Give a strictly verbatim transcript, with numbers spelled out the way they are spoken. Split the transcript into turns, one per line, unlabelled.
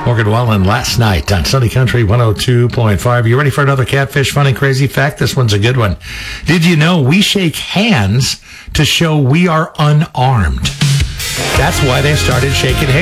Morgan Wallen last night on Sunny Country one oh two point five. You ready for another catfish fun and crazy fact? This one's a good one. Did you know we shake hands to show we are unarmed? That's why they started shaking hands.